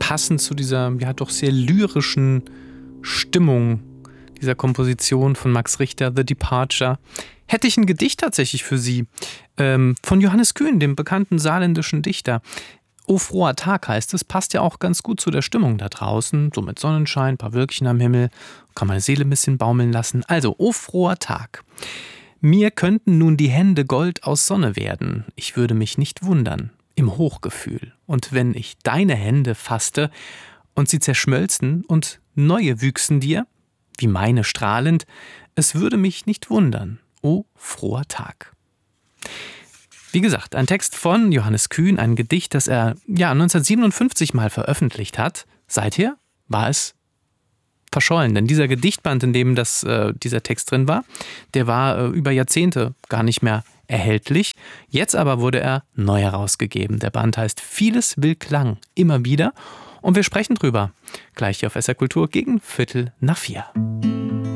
passend zu dieser ja doch sehr lyrischen Stimmung dieser Komposition von Max Richter, The Departure, hätte ich ein Gedicht tatsächlich für Sie von Johannes Kühn, dem bekannten saarländischen Dichter. O froher Tag heißt es, passt ja auch ganz gut zu der Stimmung da draußen, so mit Sonnenschein, ein paar Wölkchen am Himmel, kann meine Seele ein bisschen baumeln lassen. Also, o froher Tag. Mir könnten nun die Hände Gold aus Sonne werden, ich würde mich nicht wundern, im Hochgefühl. Und wenn ich deine Hände fasste und sie zerschmölzen und neue wüchsen dir, wie meine strahlend, es würde mich nicht wundern, o froher Tag. Wie gesagt, ein Text von Johannes Kühn, ein Gedicht, das er 1957 mal veröffentlicht hat. Seither war es verschollen, denn dieser Gedichtband, in dem dieser Text drin war, der war über Jahrzehnte gar nicht mehr erhältlich. Jetzt aber wurde er neu herausgegeben. Der Band heißt Vieles will Klang, immer wieder. Und wir sprechen drüber. Gleich hier auf SR Kultur gegen 3:45.